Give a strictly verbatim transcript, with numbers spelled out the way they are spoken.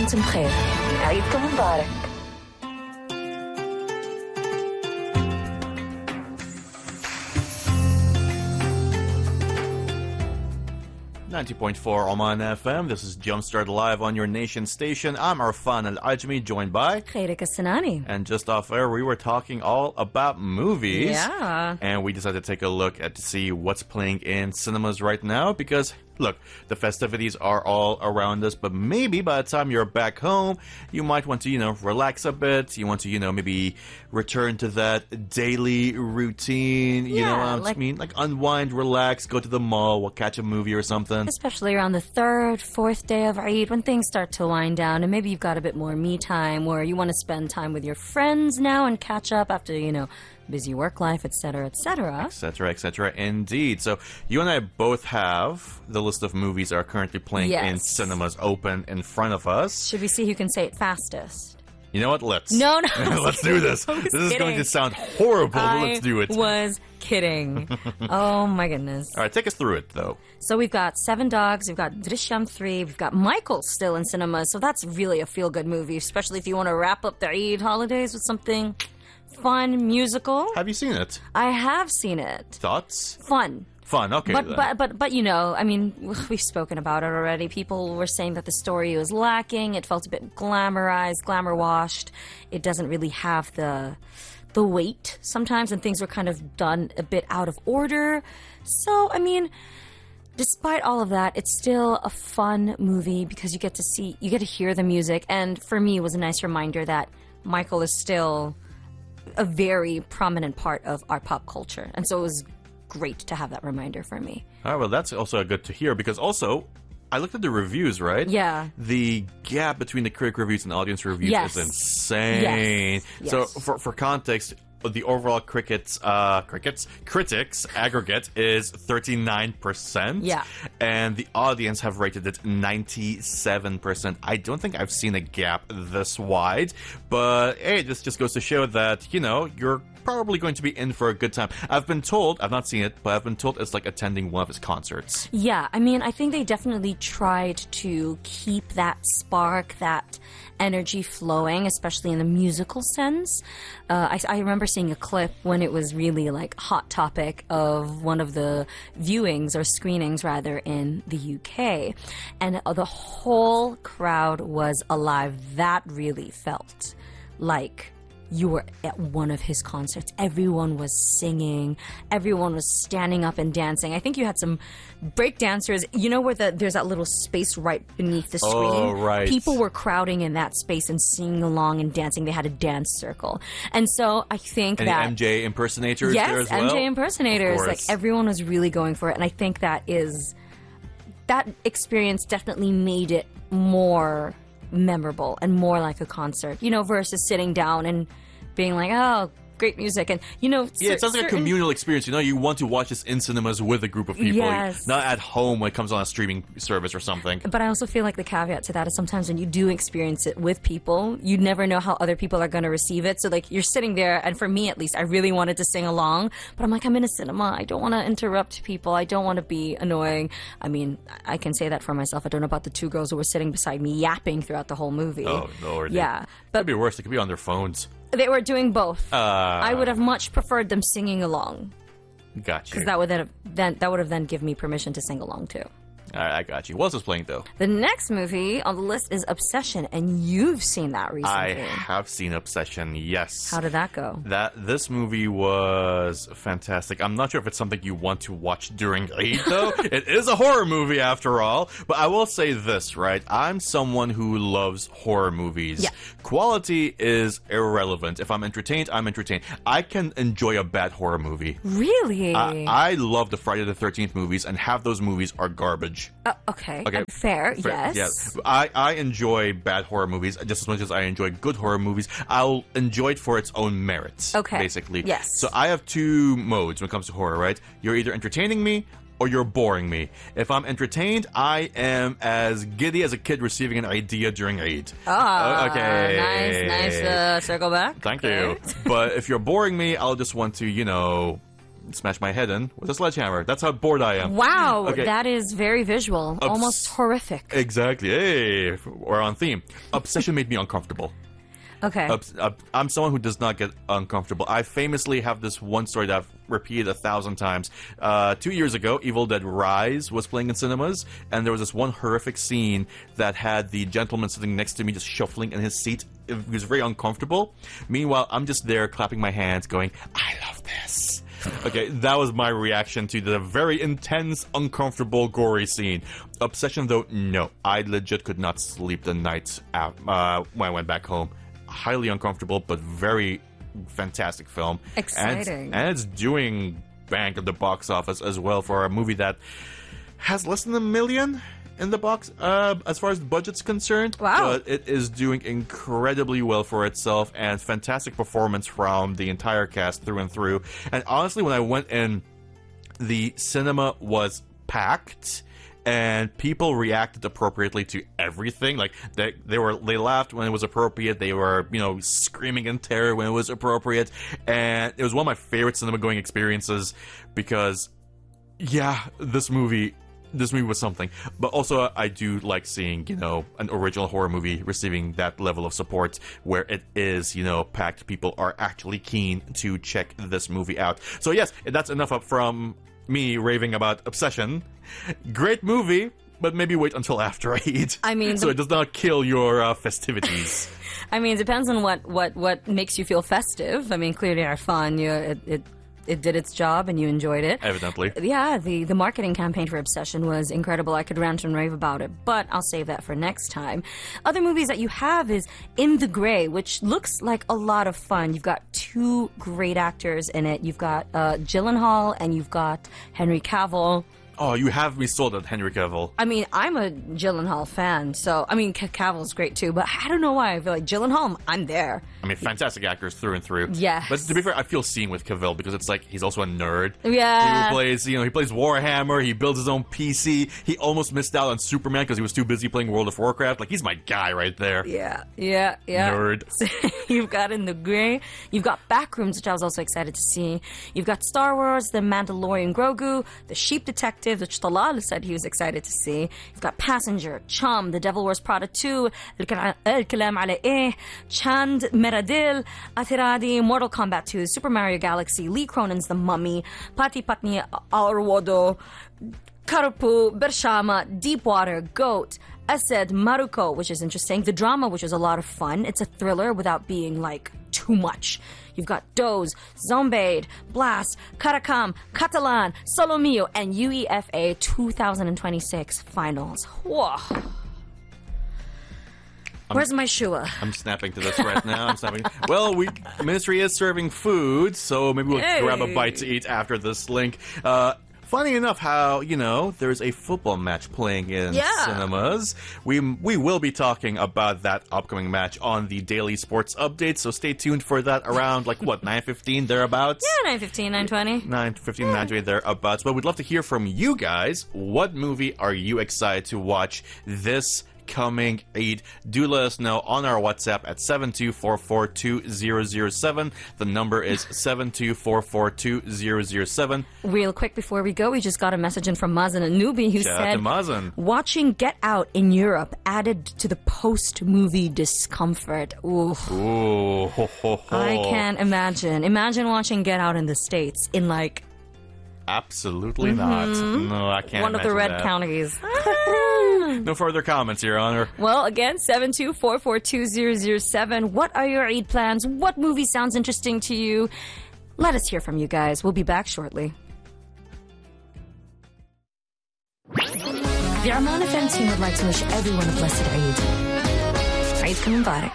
وانتم بخير. عيدكم مبارك. ninety point four Oman F M. This is Jumpstart Live on your nation station. I'm Arfan Al-Ajmi, joined by خيرك السناني. And just off air, we were talking all about movies. Yeah. And we decided to take a look at to see what's playing in cinemas right now because, look, the festivities are all around us, but maybe by the time you're back home, you might want to, you know, relax a bit. You want to, you know, maybe return to that daily routine. You Yeah, know what like- I mean? Like unwind, relax, go to the mall, we'll catch a movie or something. Especially around the third, fourth day of Eid, when things start to wind down, and maybe you've got a bit more me time, or you want to spend time with your friends now and catch up after, you know, busy work life, et cetera, et cetera. et cetera, et cetera. Indeed. So you and I both have the list of movies that are currently playing in Yes. cinemas open in front of us. Should we see who can say it fastest? You know what? Let's. No, no. Let's do this. I was This is going kidding. to sound horrible, but I let's do it. was kidding. Oh my goodness. All right, take us through it, though. So we've got Seven Dogs, we've got Drishyam three, we've got Michael still in cinemas, so that's really a feel-good movie, especially if you want to wrap up the Eid holidays with something fun, musical. Have you seen it? I have seen it. Thoughts? Fun. Fun. Okay. But, then. but but but you know, I mean, we've spoken about it already. People were saying that the story was lacking. It felt a bit glamorized, glamour washed. It doesn't really have the the weight sometimes, and things were kind of done a bit out of order. So I mean, despite all of that, it's still a fun movie because you get to see, you get to hear the music, and for me, it was a nice reminder that Michael is still a very prominent part of our pop culture, and so it was great to have that reminder for me. All right, well, that's also good to hear because also, I looked at the reviews, right? Yeah. The gap between the critic reviews and audience reviews Yes. is insane. Yes. So, Yes. for for context, the overall crickets, uh, crickets, critics aggregate is thirty-nine percent. Yeah. And the audience have rated it ninety-seven percent. I don't think I've seen a gap this wide, but hey, this just goes to show that, you know, you're probably going to be in for a good time. I've been told, I've not seen it, but I've been told it's like attending one of his concerts. Yeah, I mean, I think they definitely tried to keep that spark, that energy flowing, especially in the musical sense. Uh, I, I remember seeing a clip when it was really like hot topic of one of the viewings or screenings rather in the U K, and uh, the whole crowd was alive. That really felt like you were at one of his concerts. Everyone was singing. Everyone was standing up and dancing. I think you had some break dancers. You know where the there's that little space right beneath the screen? Oh, right. People were crowding in that space and singing along and dancing. They had a dance circle. And so I think Any that... M J impersonators yes, there as well? M J impersonators. Of Like course. everyone was really going for it. And I think that is... That experience definitely made it more memorable and more like a concert, you know, versus sitting down and being like, oh, great music. And, you know, Yeah, cer- it sounds like a certain- communal experience. You know, you want to watch this in cinemas with a group of people, Yes. not at home when it comes on a streaming service or something. But I also feel like the caveat to that is sometimes when you do experience it with people, you never know how other people are going to receive it. So, like, you're sitting there, and for me at least, I really wanted to sing along, but I'm like, I'm in a cinema. I don't want to interrupt people. I don't want to be annoying. I mean, I can say that for myself. I don't know about the two girls who were sitting beside me yapping throughout the whole movie. Oh, Lord. Yeah. That'd But be worse. They could be on their phones. they were doing both. Uh, I would have much preferred them singing along, Got you. because that would then, then that would have then given me permission to sing along too. All right, I got you. What's this playing, though? The next movie on the list is Obsession, and you've seen that I recently. have seen Obsession, yes. How did that go? That this movie was fantastic. I'm not sure if it's something you want to watch during Eid, though. It is a horror movie, after all. But I will say this, right? I'm someone who loves horror movies. Yeah. Quality is irrelevant. If I'm entertained, I'm entertained. I can enjoy a bad horror movie. Really? I, I love the Friday the thirteenth movies, and half those movies are garbage. Uh, okay. Okay. Uh, fair, Fair- yes. Yeah. I, I enjoy bad horror movies just as much as I enjoy good horror movies. I'll enjoy it for its own merits. Okay. Basically. Yes. So I have two modes when it comes to horror, right? You're either entertaining me or you're boring me. If I'm entertained, I am as giddy as a kid receiving an idea during Eid. Ah, okay. Nice, nice uh, circle back. Thank Okay. you. But if you're boring me, I'll just want to, you know, smash my head in with a sledgehammer. That's how bored I am. Wow, Okay. that is very visual, Obs- almost horrific. Exactly. Hey, we're on theme. Obsession made me uncomfortable. Okay. Obs- uh, I'm someone who does not get uncomfortable. I famously have this one story that I've repeated a thousand times. Uh, two years ago, Evil Dead Rise was playing in cinemas, and there was this one horrific scene that had the gentleman sitting next to me just shuffling in his seat. It was very uncomfortable. Meanwhile, I'm just there clapping my hands going, I love this. Okay, that was my reaction to the very intense, uncomfortable, gory scene. Obsession, though, no. I legit could not sleep the night out, uh, when I went back home. Highly uncomfortable, but very fantastic film. Exciting. And, and it's doing bank at the box office as well for a movie that has less than a million in the box, uh, as far as the budget's concerned. Wow. But it is doing incredibly well for itself, and fantastic performance from the entire cast through and through. And honestly, when I went in, the cinema was packed, and people reacted appropriately to everything. Like they they were they laughed when it was appropriate. They were, you know, screaming in terror when it was appropriate. And it was one of my favorite cinema going experiences because, yeah, this movie this movie was something. But also, I do like seeing, you know, an original horror movie receiving that level of support where it is, you know, packed. People are actually keen to check this movie out. So yes, that's enough up from me raving about Obsession. Great movie, but maybe wait until after I eat. I mean, so the- it does not kill your uh, festivities. I mean, it depends on what, what, what makes you feel festive. I mean, clearly are fun. You, it, it, it did its job and you enjoyed it. Evidently. Yeah, the, the marketing campaign for Obsession was incredible. I could rant and rave about it, but I'll save that for next time. Other movies that you have is In the Grey, which looks like a lot of fun. You've got two great actors in it. You've got uh, Gyllenhaal and you've got Henry Cavill. Oh, you have me sold on Henry Cavill. I mean, I'm a Gyllenhaal fan, so I mean, C- Cavill's great too, but I don't know why I feel like Gyllenhaal, I'm there. I mean, fantastic actors through and through. Yes. But to be fair, I feel seen with Cavill because it's like he's also a nerd. Yeah. He plays, you know, he plays Warhammer. He builds his own P C. He almost missed out on Superman because he was too busy playing World of Warcraft. Like, he's my guy right there. Yeah, yeah, yeah. Nerd. So you've got In the Grey. You've got Backrooms, which I was also excited to see. You've got Star Wars, The Mandalorian Grogu, The Sheep Detective, which Talal said he was excited to see. You've got Passenger, Chum, The Devil Wears Prada two, El Kalam Ala Eh, Chand Meradil, Atiradi, Mortal Kombat two, Super Mario Galaxy, Lee Cronin's The Mummy, Pati Patni Arwodo, Karapu, Bershama, Deepwater, Goat, Ased, Maruko, which is interesting. The Drama, which is a lot of fun. It's a thriller without being, like, too much. You've got Doze, Zombaid, Blast, Karakam, Catalan, Solomio, and UEFA twenty twenty-six finals. Whoa. Where's my Shua? I'm snapping to this right now. I'm snapping. Well, we Ministry is serving food, so maybe we'll Hey. grab a bite to eat after this link. Uh, funny enough, how you know there's a football match playing in Yeah. cinemas. We we will be talking about that upcoming match on the daily sports update. So stay tuned for that around like what nine fifteen thereabouts. Yeah, nine fifteen, nine twenty. nine fifteen, nine twenty thereabouts. But we'd love to hear from you guys. What movie are you excited to watch this coming Eid? Do let us know on our WhatsApp at seven two four four two zero zero seven. The number is seven two four four two zero zero seven. Real quick before we go, we just got a message in from Mazen Anubi who Shout out said, to Mazen. watching Get Out in Europe added to the post-movie discomfort. Ooh. Ooh, ho, ho, ho. I can't imagine. Imagine watching Get Out in the States in like Absolutely not. No, I can't. one of the imagine red that. counties. No further comments, Your Honor. Well, again, seven two four four two zero zero seven. What are your Eid plans? What movie sounds interesting to you? Let us hear from you guys. We'll be back shortly. The Arman F M team would like to wish everyone a blessed Eid. Eid Mubarak.